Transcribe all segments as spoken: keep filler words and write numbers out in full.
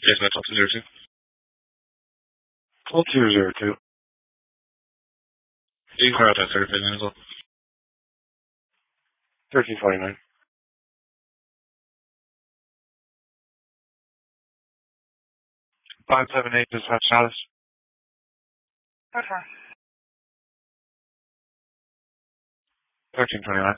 Dispatch twelve two zero two. twelve two zero two. You can call out that certified as well. thirteen twenty-nine. five seven eight, dispatch status. Okay. thirteen twenty-nine.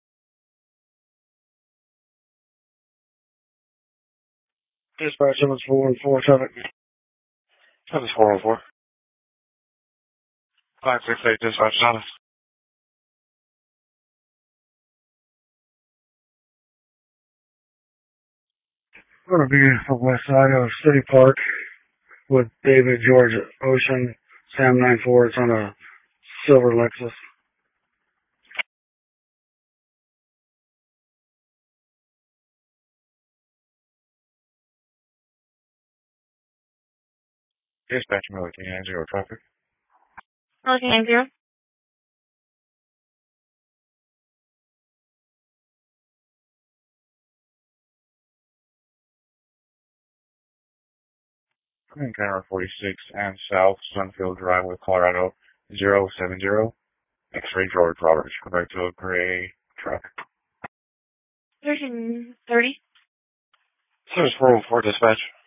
Dispatch seven four one four, traffic. seven four one four. five six eight, dispatch status. We're going to be on the west side of City Park with David George Ocean, Sam nine four. It's on a silver Lexus. Dispatch Milliken nine zero traffic. Milliken nine zero. In Camera forty-six and South Sunfield Drive with Colorado zero seven zero. X-ray George Roberts. Go back to a gray truck. thirteen thirty. seven four one four, dispatch.